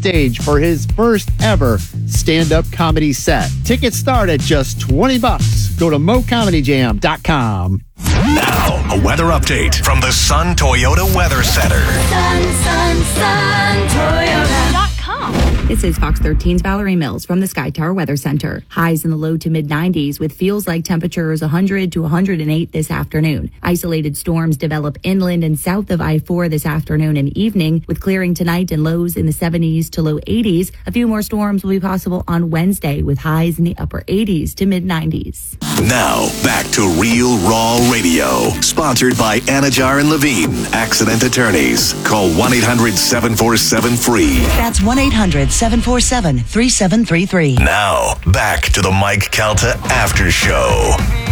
stage for his first ever stand-up comedy set. Tickets start at just $20. Go to mocomedyjam.com. Now, a weather update from the Sun Toyota Weather Center. Sun, Toyota.com. This is Fox 13's Valerie Mills from the Sky Tower Weather Center. Highs in the low to mid 90s with feels like temperatures 100 to 108 this afternoon. Isolated storms develop inland and south of I-4 this afternoon and evening with clearing tonight and lows in the 70s to low 80s. A few more storms will be possible on Wednesday with highs in the upper 80s to mid 90s. Now, back to Real Raw Radio. Sponsored by Anajar and Levine, accident attorneys. Call 1-800-747-FREE. That's 1-800-747-3733. Now, back to the Mike Calta After Show.